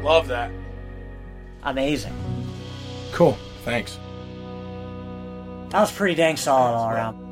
Love that. Amazing. Cool. Thanks. That was pretty dang solid all around.